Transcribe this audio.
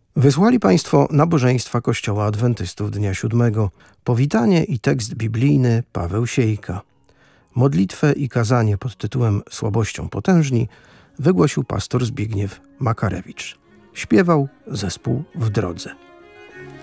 Wysłuchali Państwo nabożeństwa Kościoła Adwentystów Dnia Siódmego. Powitanie i tekst biblijny Paweł Siejka. Modlitwę i kazanie pod tytułem Słabością potężni wygłosił pastor Zbigniew Makarewicz. Śpiewał zespół W drodze.